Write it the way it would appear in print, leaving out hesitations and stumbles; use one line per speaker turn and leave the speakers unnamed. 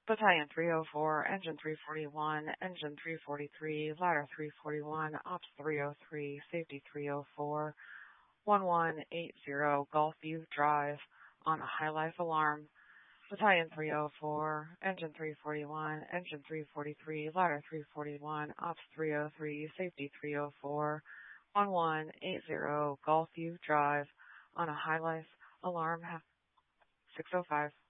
Battalion 304, Engine 341, Engine 343, Ladder 341, Ops 303, Safety 304, 1180 Gulfview Drive on a high life alarm. Battalion 304, Engine 341, Engine 343, Ladder 341, Ops 303, Safety 304, 1180 Gulfview Drive on a high life alarm 605.